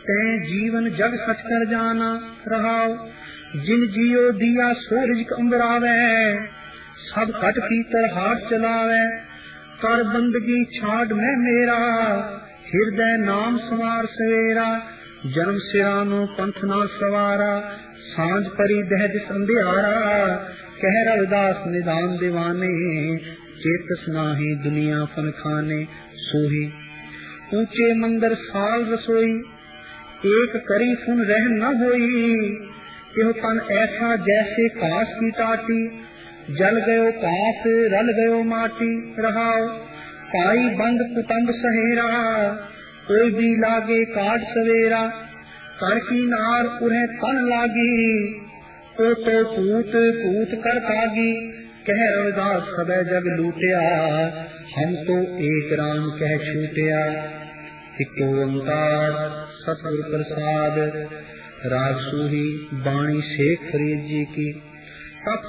तै जीवन जग सच कर जाना रहाओ। जिन जियो दिया सो रिजक अंबरावे, सब कट पीतर हाथ चलावे। कर बंदगी छाड़ मैं मेरा, हिरदय नाम संवार सवेरा। जन्म सिरानो पंथ ना सवारा, सांझ परी दह दिस अंधियारा। कह रविदास निदान दीवाने, चेतस नाही दुनिया फन खाने। सोही ऊंचे मंदिर साल रसोई, एक करी फुन रह न होई। यो तन ऐसा जैसे काश की टाटी, जल गयो काश रल गयो माटी। रहाओ पाई बंद कुटुंब सहेरा, कोई भी लागे काट सवेरा। कर की नार उन्हें तन लागी, तो पूत पूत कर पागी। कह रविदास सबे जग लूटिया, हम तो एक राम कह छूटिया। एक ओंकार सतगुर प्रसाद, राग सूही बाणी शेख फरीद जी की।